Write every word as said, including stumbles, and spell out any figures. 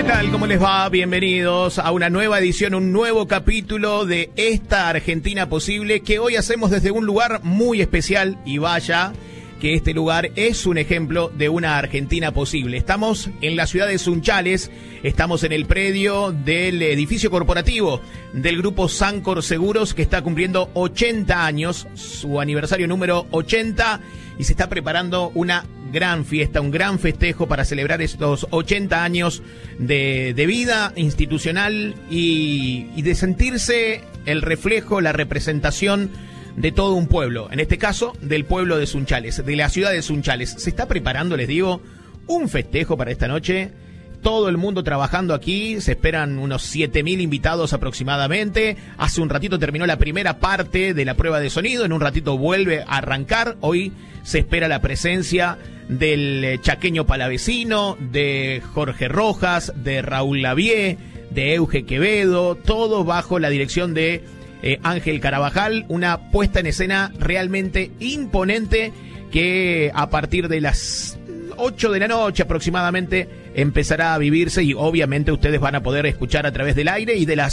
¿Qué tal? ¿Cómo les va? Bienvenidos a una nueva edición, un nuevo capítulo de esta Argentina Posible que hoy hacemos desde un lugar muy especial y vaya que este lugar es un ejemplo de una Argentina posible. Estamos en la ciudad de Sunchales, estamos en el predio del edificio corporativo del grupo Sancor Seguros que está cumpliendo ochenta años, su aniversario número ochenta, y se está preparando una gran fiesta, un gran festejo para celebrar estos ochenta años de, de vida institucional y, y de sentirse el reflejo, la representación de todo un pueblo, en este caso del pueblo de Sunchales, de la ciudad de Sunchales. Se está preparando, les digo, un festejo para esta noche. Todo el mundo trabajando aquí, se esperan unos siete mil invitados aproximadamente. Hace un ratito terminó la primera parte de la prueba de sonido, en un ratito vuelve a arrancar. Hoy se espera la presencia del chaqueño palavecino, de Jorge Rojas, de Raúl Lavie, de Euge Quevedo, todo bajo la dirección de eh, Ángel Carabajal. Una puesta en escena realmente imponente que a partir de las ocho de la noche aproximadamente empezará a vivirse y obviamente ustedes van a poder escuchar a través del aire y de las